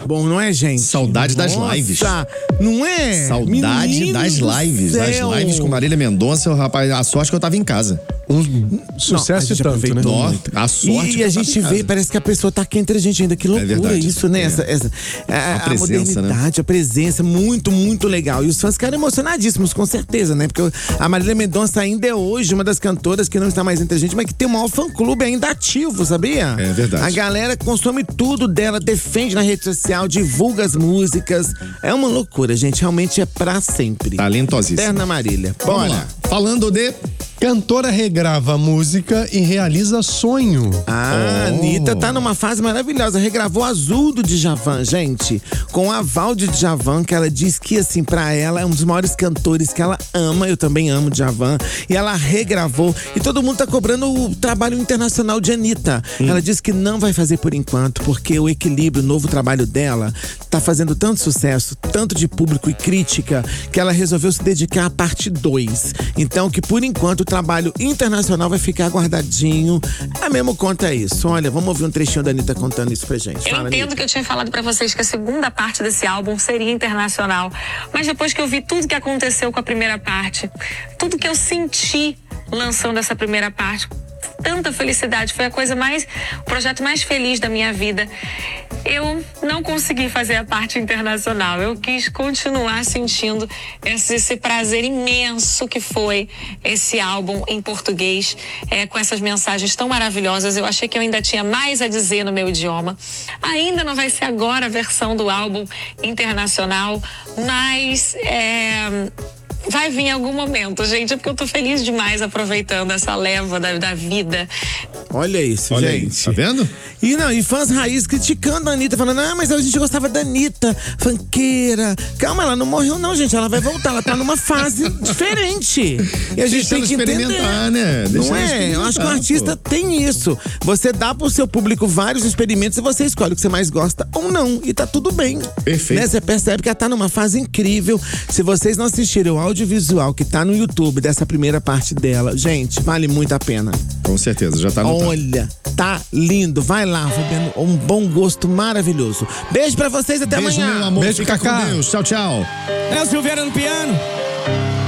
bom, não é, gente? Saudade das lives. Não é? Saudade Menino das do lives. céu. Das lives com Marília Mendonça, rapaz, a sorte que eu tava em casa. Sucesso a e gente tanto, né? aproveitou A sorte que E a eu tava gente em casa. vê, parece que a pessoa tá aqui entre a gente ainda. Que loucura verdade. isso, né? A A presença, modernidade, a presença, muito, muito legal. E os fãs ficaram emocionadíssimos, com certeza, né? Porque a Marília Mendonça ainda é hoje uma das cantoras que não está mais entre a gente, mas que tem o maior fã-clube ainda ativo, sabia? É verdade. A galera consome tudo dela, defende na rede social, divulga as músicas. É uma loucura, gente. Realmente é pra sempre. Talentosíssima. Eterna Marília. Vamos Bora. lá. Falando de... Cantora regrava música e realiza sonho. A Anitta tá numa fase maravilhosa. Regravou Azul do Djavan, gente. Com o aval de Djavan, que ela diz que, assim, pra ela é um dos maiores cantores que ela ama. Eu também amo Djavan. E ela regravou. E todo mundo tá cobrando o trabalho internacional de Anitta. Ela diz que não vai fazer por enquanto, porque o Equilíbrio, o novo trabalho dela, tá fazendo tanto sucesso, tanto de público e crítica, que ela resolveu se dedicar à parte 2. Então, que por enquanto o trabalho internacional vai ficar guardadinho. A mesmo conta isso. Olha, vamos ouvir um trechinho da Anitta contando isso pra gente. Eu entendo que eu tinha falado pra vocês que a segunda parte desse álbum seria internacional, mas depois que eu vi tudo que aconteceu com a primeira parte, tudo que eu senti lançando essa primeira parte, tanta felicidade, foi o projeto mais feliz da minha vida. Eu não consegui fazer a parte internacional. Eu quis continuar sentindo esse prazer imenso que foi esse álbum em português, com essas mensagens tão maravilhosas. Eu achei que eu ainda tinha mais a dizer no meu idioma. Ainda não vai ser agora a versão do álbum internacional, mas vai vir em algum momento, gente, porque eu tô feliz demais aproveitando essa leva da vida. Olha isso, Olha gente. aí, tá vendo? E fãs raiz criticando a Anitta, falando, mas a gente gostava da Anitta, funkeira. Calma, ela não morreu não, gente, ela vai voltar, ela tá numa fase diferente. E a gente Deixa tem ela que experimentar, entender, né? Deixa não ela é? Eu acho que o experimentar, artista tem isso. Você dá pro seu público vários experimentos e você escolhe o que você mais gosta ou não. E tá tudo bem. Perfeito. Né? Você percebe que ela tá numa fase incrível. Se vocês não assistirem o audiovisual que tá no YouTube dessa primeira parte dela, gente, vale muito a pena. Com certeza, já tá anotado. Olha, tá lindo. Vai lá, Fabiano. Um bom gosto maravilhoso. Beijo pra vocês, até Beijo, amanhã. meu amor. Beijo, Fica Cacá. com Deus. Tchau, tchau. Silveira no piano.